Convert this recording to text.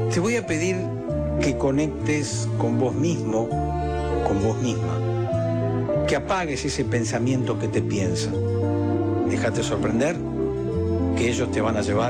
Te voy a pedir que conectes con vos mismo, con vos misma, que apagues ese pensamiento que te piensa. Déjate sorprender, que ellos te van a llevar